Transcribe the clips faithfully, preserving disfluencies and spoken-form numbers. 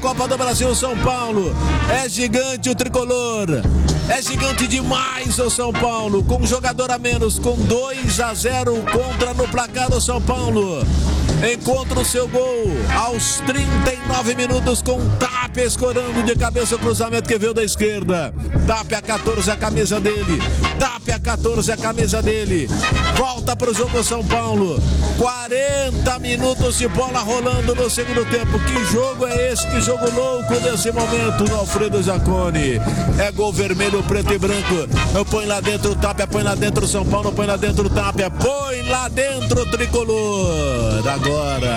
Copa do Brasil, São Paulo. É gigante o tricolor. É gigante demais o São Paulo. Com um jogador a menos, com dois a zero contra no placar do São Paulo. Encontra o seu gol aos trinta e nove minutos com Tapia escorando de cabeça o cruzamento que veio da esquerda. Tapia quatorze, a camisa dele. Tapia quatorze, a camisa dele. Volta para o jogo São Paulo. quarenta minutos de bola rolando no segundo tempo. Que jogo é esse? Que jogo louco nesse momento no Alfredo Jaconi. É gol vermelho, preto e branco. Põe lá dentro o Tapia, põe lá dentro o São Paulo, põe lá dentro o Tapia, põe lá dentro o tricolor. Agora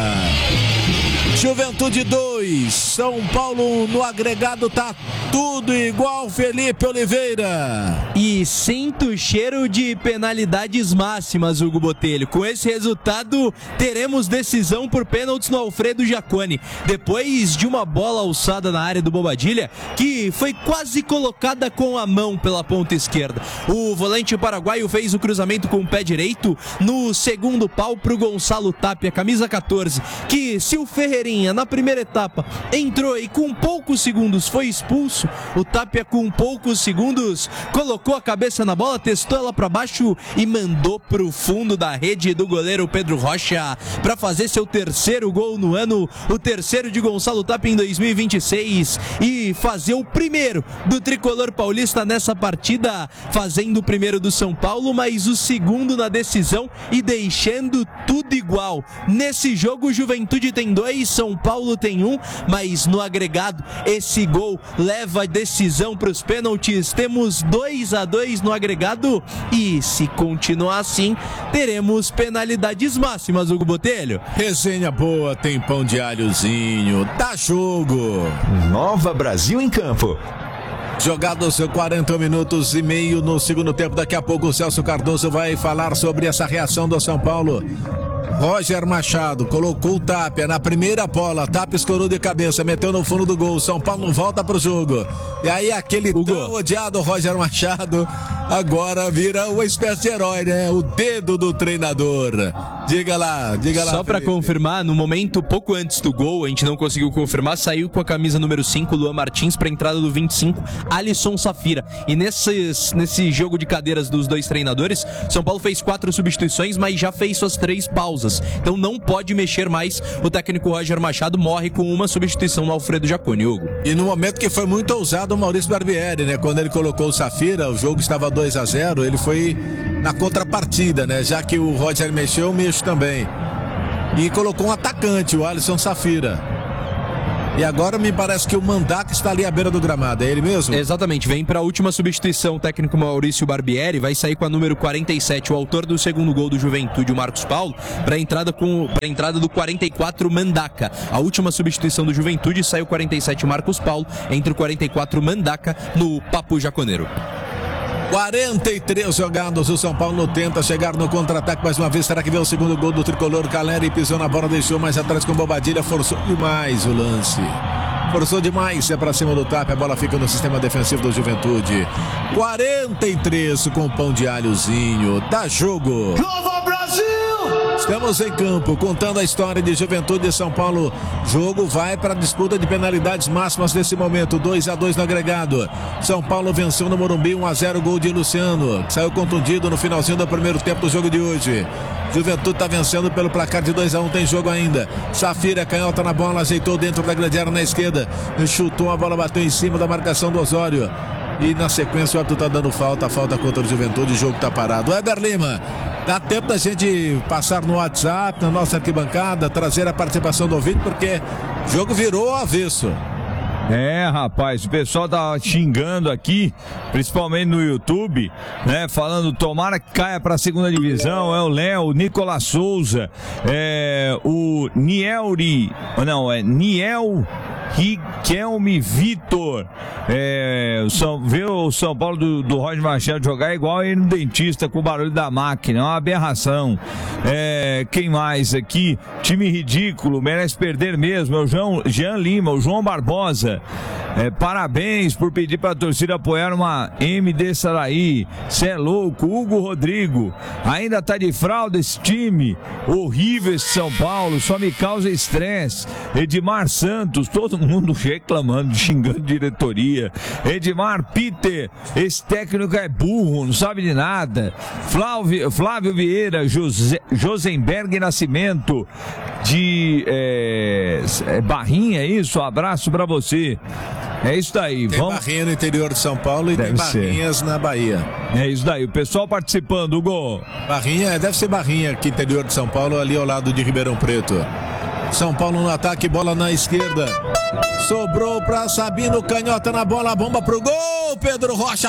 Juventude dois, São Paulo no agregado tá tudo igual, Felipe Oliveira. E sinto o cheiro de penalidades máximas, Hugo Botelho. Com esse resultado, teremos decisão por pênaltis no Alfredo Jaconi. Depois de uma bola alçada na área do Bobadilha, que foi quase colocada com a mão pela ponta esquerda. O volante paraguaio fez o cruzamento com o pé direito no segundo pau pro Gonçalo Tapia, camisa quatorze, que se o Ferreirinha na primeira etapa entrou e com poucos segundos foi expulso, o Tapia com poucos segundos colocou a cabeça na bola, testou ela para baixo e mandou pro fundo da rede do goleiro Pedro Rocha para fazer seu terceiro gol no ano, o terceiro de Gonçalo Tapia em dois mil e vinte e seis, e fazer o primeiro do tricolor paulista nessa partida, fazendo o primeiro do São Paulo, mas o segundo na decisão e deixando tudo igual. Nesse jogo, Juventude tem dois, São Paulo tem um, mas no agregado esse gol leva a decisão para os pênaltis. Temos dois a dois no agregado e se continuar assim, teremos penalidades máximas, Hugo Botelho. Resenha boa, tem pão de alhozinho, dá jogo. Nova Brasil em campo. Jogados quarenta minutos e meio no segundo tempo. Daqui a pouco o Celso Cardoso vai falar sobre essa reação do São Paulo. Roger Machado colocou o Tapia na primeira bola, Tapia escorou de cabeça, meteu no fundo do gol, São Paulo volta pro jogo. E aí aquele Hugo. Tão odiado Roger Machado agora vira uma espécie de herói, né? O dedo do treinador. Diga lá, diga lá. Só para confirmar, no momento pouco antes do gol, a gente não conseguiu confirmar, saiu com a camisa número cinco, Luan Martins, para entrada do vinte e cinco, Alisson Safira. E nesses, nesse jogo de cadeiras dos dois treinadores, São Paulo fez quatro substituições, mas já fez suas três pausas. Então não pode mexer mais. O técnico Roger Machado morre com uma substituição no Alfredo Jaconi, Hugo. E no momento que foi muito ousado o Maurício Barbieri, né? Quando ele colocou o Safira, o jogo estava dois a zero, ele foi na contrapartida, né? Já que o Roger mexeu, eu mexo também. E colocou um atacante, o Alisson Safira. E agora me parece que o Mandaca está ali à beira do gramado, é ele mesmo? Exatamente, vem para a última substituição o técnico Maurício Barbieri, vai sair com a número quarenta e sete, o autor do segundo gol do Juventude, o Marcos Paulo, para a entrada, com, para a entrada do quarenta e quatro, Mandaca. A última substituição do Juventude, saiu quarenta e sete, Marcos Paulo, entre o quarenta e quatro, Mandaca, no Papo Jaconeiro. quarenta e três jogados, o São Paulo tenta chegar no contra-ataque mais uma vez. Será que vê o segundo gol do tricolor? Caleri pisou na bola, deixou mais atrás com Bobadilha, forçou demais o lance. Forçou demais, é pra cima do Tapia, a bola fica no sistema defensivo do Juventude. quarenta e três com pão de alhozinho, dá jogo. Nova Brasil! Estamos em campo, contando a história de Juventude e São Paulo. Jogo vai para a disputa de penalidades máximas nesse momento. dois a dois no agregado. São Paulo venceu no Morumbi, um a zero, gol de Luciano. Saiu contundido no finalzinho do primeiro tempo do jogo de hoje. Juventude está vencendo pelo placar de dois a um, tem jogo ainda. Safira, canhota na bola, ajeitou dentro da grande área na esquerda. Chutou, a bola bateu em cima da marcação do Osório. E na sequência o árbitro tá dando falta, falta contra o Juventude, o jogo tá parado. Weber Lima, dá tempo da gente passar no WhatsApp, na nossa arquibancada, trazer a participação do ouvinte, porque o jogo virou ao avesso. É, rapaz, o pessoal tá xingando aqui, principalmente no YouTube, né? Falando, tomara que caia pra segunda divisão. É o Léo, o Nicolas Souza, é o Nielri, não, é Niel Riquelme Vitor. É, São, vê o São Paulo do, do Roger Machado jogar igual ele no dentista com o barulho da máquina, é uma aberração. É, quem mais aqui? Time ridículo, merece perder mesmo. É o João, Jean Lima, o João Barbosa. É, parabéns por pedir para a torcida apoiar uma M D Saraí. Cê é louco. Hugo Rodrigo, ainda tá de fralda esse time. Horrível esse São Paulo, só me causa estresse. Edmar Santos, todo todo mundo reclamando, xingando diretoria. Edmar Peter, esse técnico é burro, não sabe de nada. Flávio, Flávio Vieira, José, Josenberg Nascimento, de é, é Barrinha, é isso? Um abraço pra você. É isso daí. Tem Vamos... Barrinha no interior de São Paulo e Deve tem Barrinhas ser. na Bahia. É isso daí, o pessoal participando, Hugo. Barrinha, deve ser Barrinha aqui interior de São Paulo, ali ao lado de Ribeirão Preto. São Paulo no ataque, bola na esquerda. Sobrou pra Sabino, canhota na bola, bomba pro gol. Pedro Rocha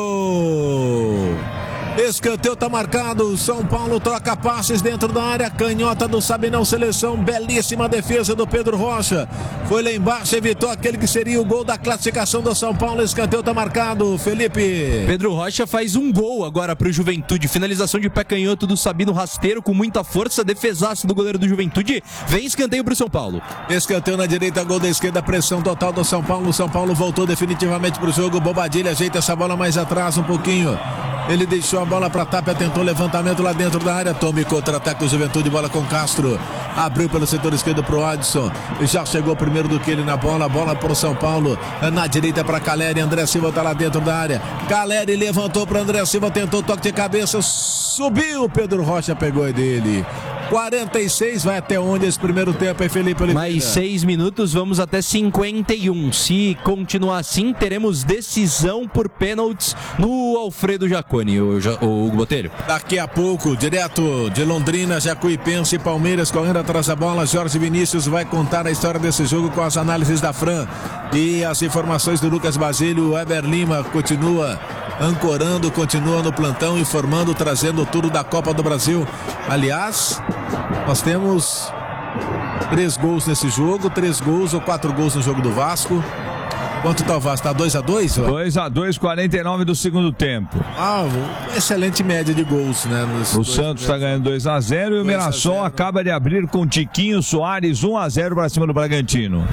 pegou. Escanteio tá marcado, São Paulo troca passes dentro da área, canhota do Sabinão, seleção, belíssima defesa do Pedro Rocha, foi lá embaixo, evitou aquele que seria o gol da classificação do São Paulo. Escanteio tá marcado, Felipe. Pedro Rocha faz um gol agora pro Juventude, finalização de pé canhoto do Sabino, rasteiro com muita força, defesaço do goleiro do Juventude, vem escanteio pro São Paulo. Escanteio na direita, gol da esquerda, pressão total do São Paulo, São Paulo voltou definitivamente pro jogo, Bobadilha ajeita essa bola mais atrás um pouquinho, ele deixou a bola para Tapia, tentou levantamento lá dentro da área, tome contra-ataque do Juventude, bola com Castro, abriu pelo setor esquerdo pro Adson, já chegou primeiro do que ele na bola, bola pro São Paulo, na direita para Caleri, André Silva tá lá dentro da área, Caleri levantou para André Silva, tentou toque de cabeça, subiu, Pedro Rocha pegou dele. quarenta e seis, vai até onde esse primeiro tempo, é Felipe Oliveira? Mais seis minutos, vamos até cinquenta e um. Se continuar assim, teremos decisão por pênaltis no Alfredo Jaconi, o, o Hugo Botelho. Daqui a pouco, direto de Londrina, Jacuipense e Palmeiras correndo atrás da bola. Jorge Vinícius vai contar a história desse jogo com as análises da Fran e as informações do Lucas Basílio. O Eber Lima continua ancorando, continua no plantão, informando, trazendo tudo da Copa do Brasil. Aliás, nós temos três gols nesse jogo, três gols ou quatro gols no jogo do Vasco. Quanto tá o Vasco? Tá dois a dois? dois a dois, quarenta e nove do segundo tempo. Ah, excelente média de gols, né? O Santos está ganhando dois a zero e o Mirassol acaba de abrir com Tiquinho Soares um a zero para cima do Bragantino.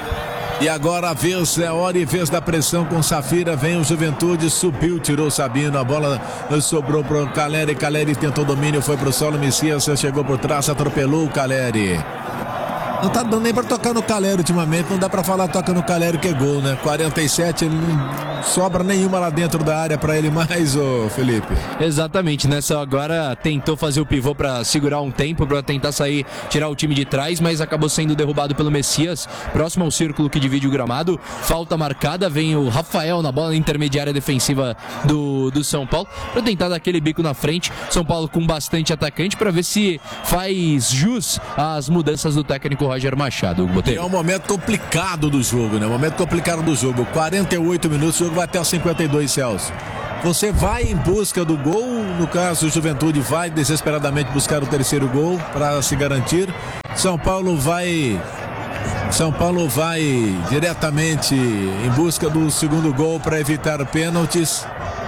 E agora a vez, é hora e vez da pressão com Safira, vem o Juventude, subiu, tirou o Sabino, a bola sobrou pro Caleri, Caleri tentou domínio, foi pro solo, Messias chegou por trás, atropelou o Caleri. Não tá dando nem pra tocar no Caleri ultimamente, não dá pra falar toca no Caleri que é gol, né? quarenta e sete, ele não sobra nenhuma lá dentro da área pra ele mais, ô Felipe. Exatamente, nessa agora tentou fazer o pivô pra segurar um tempo, pra tentar sair, tirar o time de trás, mas acabou sendo derrubado pelo Messias, próximo ao círculo que divide o gramado, falta marcada, vem o Rafael na bola intermediária defensiva do, do São Paulo, pra tentar dar aquele bico na frente, São Paulo com bastante atacante, pra ver se faz jus às mudanças do técnico Roger Machado. É um momento complicado do jogo, né? Um momento complicado do jogo. quarenta e oito minutos, o jogo vai até os cinquenta e dois, Celso. Você vai em busca do gol, no caso o Juventude vai desesperadamente buscar o terceiro gol para se garantir. São Paulo vai São Paulo vai diretamente em busca do segundo gol para evitar pênaltis.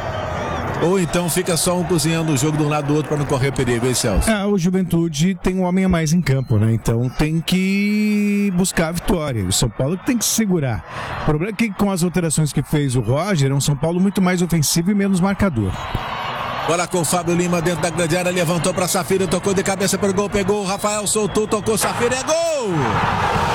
Ou então fica só um cozinhando o jogo de um lado do outro para não correr perigo, hein, Celso? É, o Juventude tem um homem a mais em campo, né? Então tem que buscar a vitória. O São Paulo tem que se segurar. O problema é que com as alterações que fez o Roger, é um São Paulo muito mais ofensivo e menos marcador. Bola com o Fábio Lima dentro da grande área, levantou para Safira, tocou de cabeça pro gol, pegou o Rafael, soltou, tocou Safira, é gol!